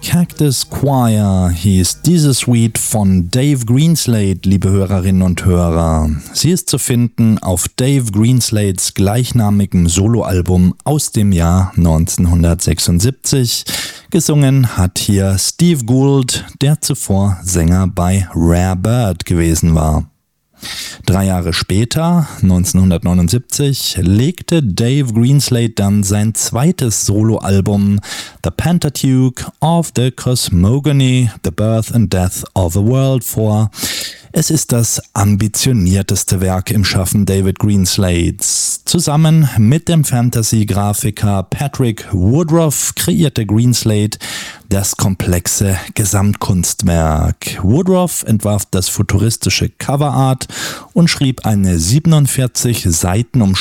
Cactus Choir hieß diese Suite von Dave Greenslade, liebe Hörerinnen und Hörer. Sie ist zu finden auf Dave Greenslades gleichnamigem Soloalbum aus dem Jahr 1976. Gesungen hat hier Steve Gould, der zuvor Sänger bei Rare Bird gewesen war. 3 Jahre später, 1979, legte Dave Greenslade dann sein zweites Soloalbum The Pentateuch of the Cosmogony, The Birth and Death of a World vor. Es ist das ambitionierteste Werk im Schaffen David Greenslades. Zusammen mit dem Fantasy-Grafiker Patrick Woodruff kreierte Greenslade das komplexe Gesamtkunstwerk. Woodruff entwarf das futuristische Coverart und schrieb eine 47 Seiten